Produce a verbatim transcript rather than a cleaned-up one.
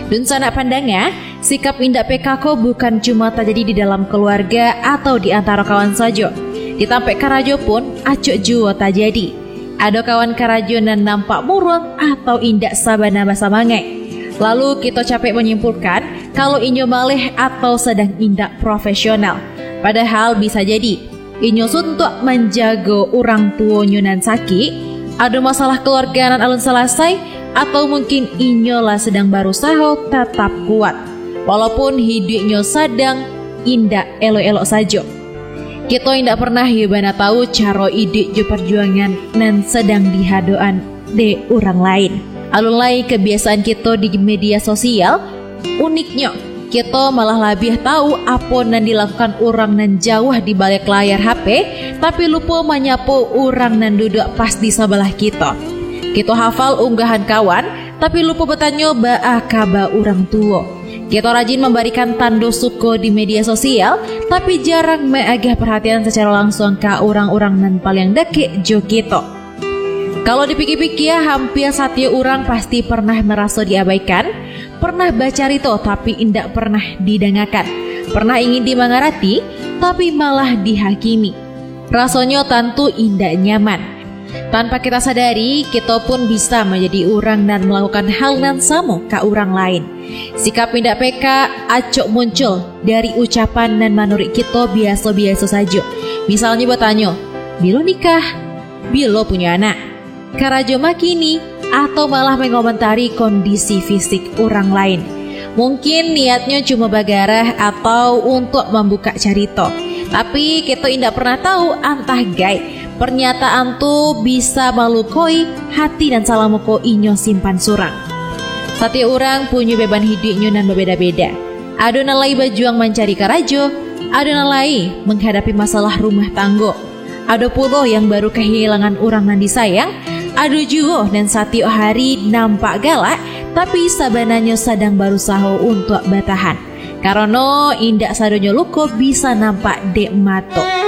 Dun sanak pandangnya, sikap indak pekako bukan cuma terjadi di dalam keluarga atau di antara kawan saja. Ditampek karajo pun acuk juo terjadi. Ada kawan karajo nan nampak murung atau indak sabana basa mangai. Lalu kita capek menyimpulkan kalau inyo malih atau sedang indak profesional. Padahal bisa jadi inyo suntuk menjaga orang tua nan sakit, ada masalah keluarga nan alun selesai, atau mungkin inyo lah sedang berusaha tetap kuat walaupun hidupnya sedang indak elok-elok saja. Kita indak pernah hibana tahu cara hidup jo perjuangan nan sedang dihadoan de orang lain. Alun lai kebiasaan kita di media sosial, uniknya kita malah lebih tahu apa nan dilakukan orang nan jauh di balik layar H P, tapi lupa menyapa orang nan duduk pas di sebelah kita. Kita hafal unggahan kawan, tapi lupa bertanya baa kabar orang tua. Kita rajin memberikan tanda syukur di media sosial, tapi jarang menagih perhatian secara langsung ke orang-orang nan paling dekat jo kita. Kalau dipikir-pikir, hampir setiap orang pasti pernah merasa diabaikan, pernah baca rito tapi indak pernah didengarkan, pernah ingin dimengerti tapi malah dihakimi. Rasanya tentu indak nyaman. Tanpa kita sadari, kita pun bisa menjadi orang dan melakukan hal yang sama ke orang lain. Sikap indak peka acok muncul dari ucapan dan menurut kita biasa-biasa saja. Misalnya bertanya, bilo nikah, bilo punya anak, karajo makini, atau malah mengomentari kondisi fisik orang lain. Mungkin niatnya cuma bagarah atau untuk membuka carito, tapi kita indak pernah tahu antah gai pernyataan tu bisa melukai hati dan salamuko inyo simpan surang. Setiap orang punya beban hidupnya dan berbeda-beda. Ada nalai berjuang mencari karajo, ada nalai menghadapi masalah rumah tangga, ada pula yang baru kehilangan orang nan disayang, ada juga dan setiap hari nampak galak tapi sabananya sedang berusaha untuk bertahan. Karena indak sadonyo luko bisa nampak dek mato.